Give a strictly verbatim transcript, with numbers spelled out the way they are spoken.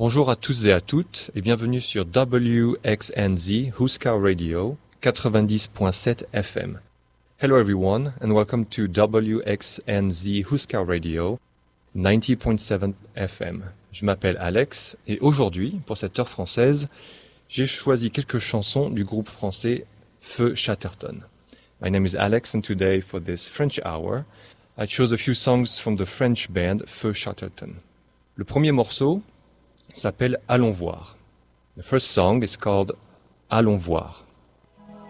Bonjour à tous et à toutes et bienvenue sur W X N Z Huskar Radio ninety point seven F M. Hello everyone and welcome to W X N Z Huskar Radio ninety point seven F M. Je m'appelle Alex et aujourd'hui, pour cette heure française, j'ai choisi quelques chansons du groupe français Feu Chatterton. My name is Alex and today for this French hour, I chose a few songs from the French band Feu Chatterton. Le premier morceau s'appelle Allons voir. The first song is called Allons voir.